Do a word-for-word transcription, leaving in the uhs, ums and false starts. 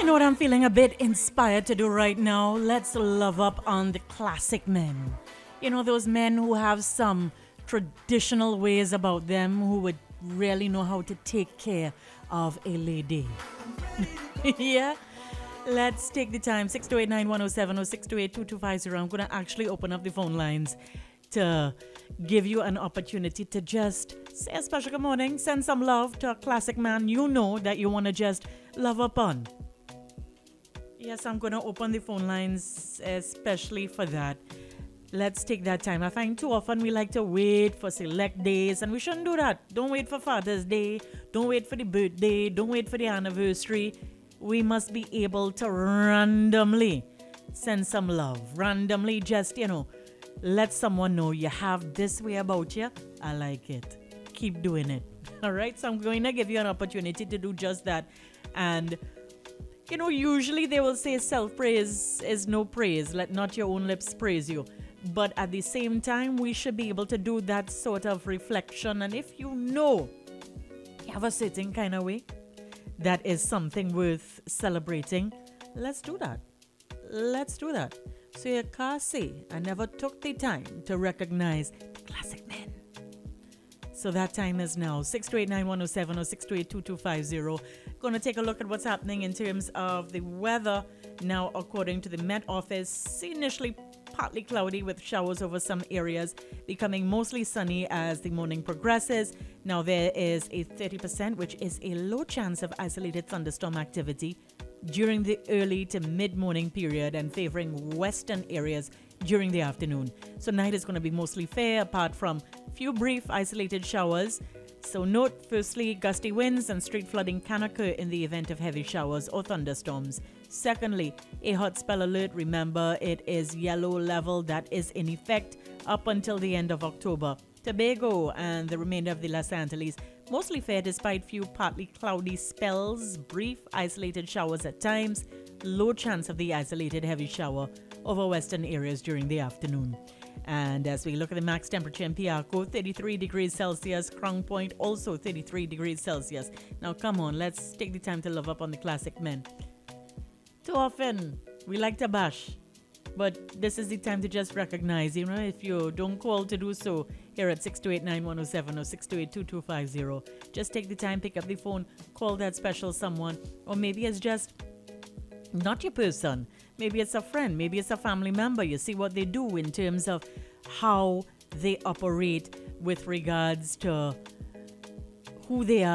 know what I'm feeling a bit inspired to do right now? Let's love up on the classic men. You know, those men who have some traditional ways about them, who would really know how to take care of a lady. Yeah? Let's take the time. six two eight nine one oh seven or six two eight two two five zero. I'm going to actually open up the phone lines to give you an opportunity to just say a special good morning, send some love to a classic man you know that you want to just love up on. Yes, I'm going to open the phone lines especially for that. Let's take that time. I find too often we like to wait for select days, and we shouldn't do that. Don't wait for Father's Day. Don't wait for the birthday. Don't wait for the anniversary. We must be able to randomly send some love. Randomly just, you know, let someone know you have this way about you. I like it. Keep doing it. All right. So I'm going to give you an opportunity to do just that. And, you know, usually they will say self-praise is no praise. Let not your own lips praise you. But at the same time, we should be able to do that sort of reflection. And if you know you have a certain kind of way that is something worth celebrating, let's do that. Let's do that. So you can't say I never took the time to recognize the classic men. So that time is now. six two eight nine one oh seven or six two eight two two five zero. Going to take a look at what's happening in terms of the weather. Now, according to the Met Office, initially partly cloudy with showers over some areas, becoming mostly sunny as the morning progresses. Now, there is a thirty percent, which is a low chance of isolated thunderstorm activity during the early to mid-morning period and favoring western areas during the afternoon. So night is going to be mostly fair apart from few brief isolated showers. So note, firstly, gusty winds and street flooding can occur in the event of heavy showers or thunderstorms. Secondly, a hot spell alert. Remember, it is yellow level that is in effect up until the end of October. Tobago and the remainder of the Los Angeles mostly fair despite few partly cloudy spells, brief isolated showers at times, low chance of the isolated heavy shower over western areas during the afternoon. And as we look at the max temperature in Piarco, thirty-three degrees Celsius, Crown Point also thirty-three degrees Celsius. Now come on, let's take the time to love up on the classic men. Too often we like to bash, but this is the time to just recognize, you know, if you don't call to do so here at six two eight nine one oh seven or six two eight two two five zero, just take the time, pick up the phone, call that special someone, or maybe it's just not your person. Maybe it's a friend, maybe it's a family member. You see what they do in terms of how they operate with regards to who they are.